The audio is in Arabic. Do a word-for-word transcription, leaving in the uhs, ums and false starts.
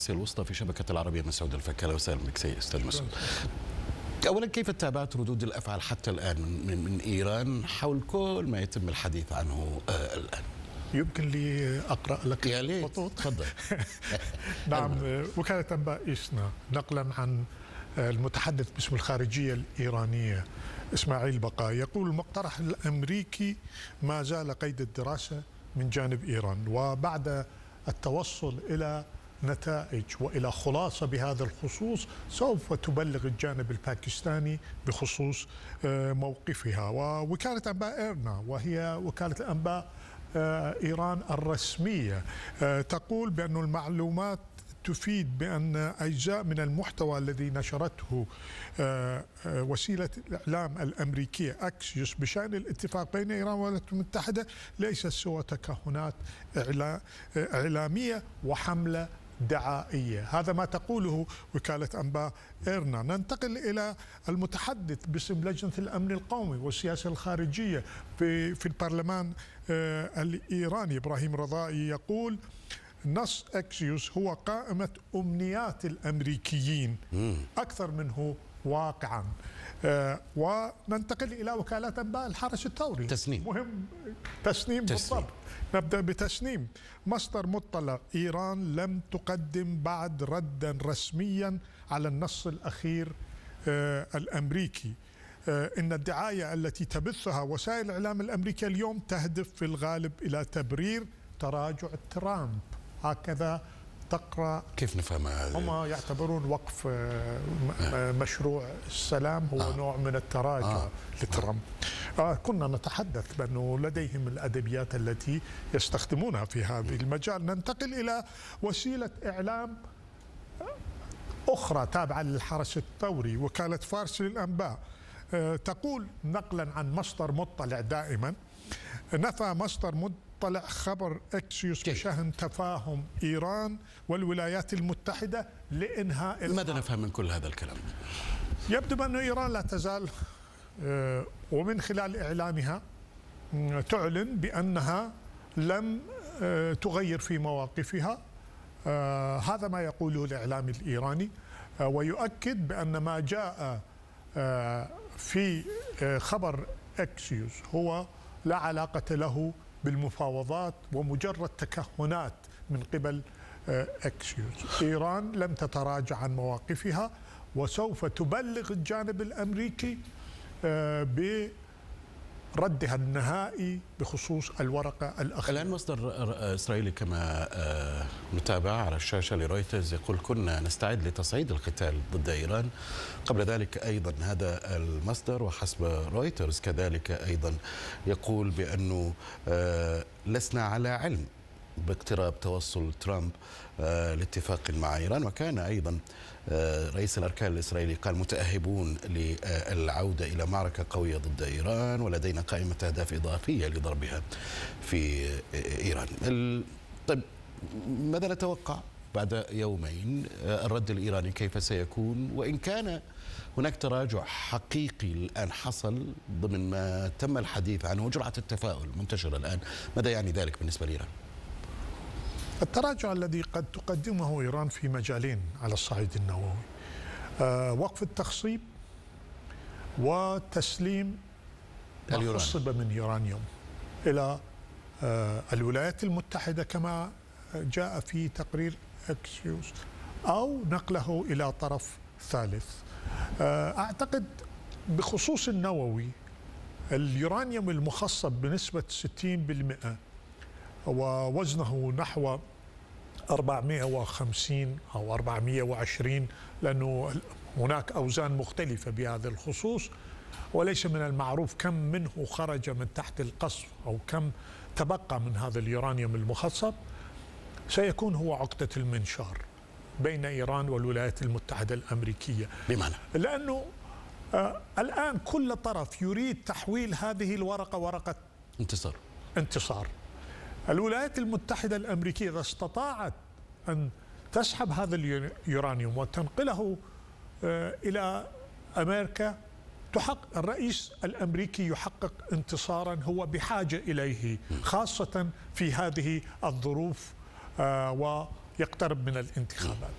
الوسطى في شبكة العربية مسعود الفكالة. وسهلا بك سيد أستاذ مسعود. أولا، كيف تابعت ردود الأفعال حتى الآن من, من إيران حول كل ما يتم الحديث عنه آه الآن؟ يمكن لي أقرأ لك يا ليت تفضل. نعم، وكالة أنباء إيسنا نقلا عن المتحدث باسم الخارجية الإيرانية إسماعيل بقاء يقول: المقترح الأمريكي ما زال قيد الدراسة من جانب إيران، وبعد التوصل إلى نتائج وإلى خلاصة بهذا الخصوص سوف تبلغ الجانب الباكستاني بخصوص موقفها. ووكالة أنباء إيرنا وهي وكالة الأنباء إيران الرسمية تقول بأن المعلومات تفيد بأن أجزاء من المحتوى الذي نشرته وسيلة الإعلام الأمريكية أكسيوس بشأن الاتفاق بين إيران والولايات المتحدة ليست سوى تكهنات إعلامية وحملة دعائية. هذا ما تقوله وكالة أنباء إيرنا. ننتقل إلى المتحدث باسم لجنة الأمن القومي والسياسة الخارجية في في البرلمان الإيراني إبراهيم رضائي يقول: نص أكسيوس هو قائمة أمنيات الأمريكيين أكثر منه واقعا. آه وننتقل إلى وكالة أنباء الحرس الثوري. تسنيم مهم تسنيم, تسنيم بالضبط. نبدأ بتسنيم. مصدر مطلع: إيران لم تقدم بعد ردا رسميا على النص الأخير آه الأمريكي. آه إن الدعاية التي تبثها وسائل الإعلام الأمريكية اليوم تهدف في الغالب إلى تبرير تراجع ترامب. هكذا تقرأ. كيف نفهم هذا؟ هم يعتبرون وقف مشروع السلام هو آه. نوع من التراجع آه. لترامب. آه كنا نتحدث بأنه لديهم الأدبيات التي يستخدمونها في هذا المجال. ننتقل إلى وسيلة إعلام أخرى تابعة للحرس الثوري، وكالة فارس للأنباء، آه تقول نقلا عن مصدر مطلع دائما: نفى مصدر مطلع طلع خبر أكسيوس بشأن تفاهم إيران والولايات المتحدة لإنهاء. ماذا نفهم من كل هذا الكلام؟ يبدو بأن إيران لا تزال ومن خلال إعلامها تعلن بأنها لم تغير في مواقفها. هذا ما يقوله الإعلام الإيراني، ويؤكد بأن ما جاء في خبر أكسيوس هو لا علاقة له بالمفاوضات ومجرد تكهنات من قبل أكسيوس. إيران لم تتراجع عن مواقفها وسوف تبلغ الجانب الأمريكي بردها النهائي بخصوص الورقة الأخيرة. الآن مصدر إسرائيلي كما نتابع على الشاشة لرويترز يقول: كنا نستعد لتصعيد القتال ضد إيران. قبل ذلك أيضا هذا المصدر وحسب رويترز كذلك أيضا يقول بأنه لسنا على علم باقتراب توصل ترامب لاتفاق مع إيران. وكان أيضا رئيس الأركان الإسرائيلي قال: متأهبون للعودة إلى معركة قوية ضد إيران ولدينا قائمة أهداف إضافية لضربها في إيران. طيب، ماذا نتوقع بعد يومين؟ الرد الإيراني كيف سيكون؟ وإن كان هناك تراجع حقيقي الآن حصل ضمن ما تم الحديث عنه وجرعة التفاؤل منتشرة الآن، ماذا يعني ذلك بالنسبة لإيران؟ التراجع الذي قد تقدمه إيران في مجالين على الصعيد النووي: آه وقف التخصيب وتسليم ما خصب من يورانيوم إلى آه الولايات المتحدة كما جاء في تقرير أكسيوس، أو نقله إلى طرف ثالث. آه أعتقد بخصوص النووي اليورانيوم المخصب بنسبة ستين بالمئة ووزنه نحو أربعمئة وخمسين أو أربعمئة وعشرين، لأنه هناك أوزان مختلفة بهذا الخصوص، وليس من المعروف كم منه خرج من تحت القصف أو كم تبقى من هذا اليورانيوم المخصب. سيكون هو عقدة المنشار بين إيران والولايات المتحدة الأمريكية. بمعنى؟ لأنه آه الآن كل طرف يريد تحويل هذه الورقة ورقة انتصار انتصار. الولايات المتحدة الأمريكية إذا استطاعت أن تسحب هذا اليورانيوم وتنقله إلى أمريكا، تحقق الرئيس الأمريكي يحقق انتصارا هو بحاجة إليه، خاصة في هذه الظروف ويقترب من الانتخابات.